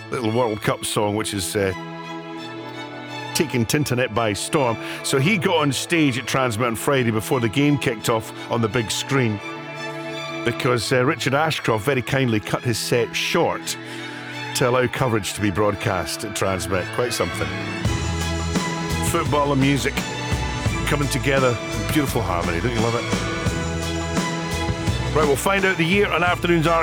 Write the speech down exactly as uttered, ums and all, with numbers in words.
little World Cup song, which is uh, taking Tinternet by storm. So he got on stage at Transmit on Friday before the game kicked off on the big screen, because uh, Richard Ashcroft very kindly cut his set short to allow coverage to be broadcast at Transmit. Quite something. Football and music coming together in beautiful harmony. Don't you love it? Right, we'll find out the year on Afternoons Archive.